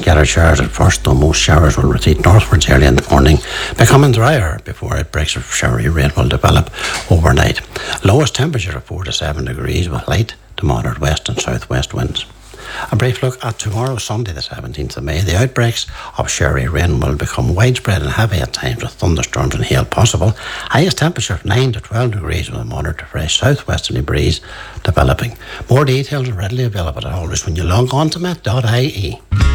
scattered showers at first, though most showers will retreat northwards early in the morning, becoming drier before outbreaks of showery rain will develop overnight. Lowest temperature of 4 to 7 degrees with light to moderate west and southwest winds. A brief look at tomorrow, Sunday the 17th of May. The outbreaks of showery rain will become widespread and heavy at times, with thunderstorms and hail possible. Highest temperature of 9 to 12 degrees with a moderate to fresh southwesterly breeze developing. More details are readily available at always when you log on to met.ie.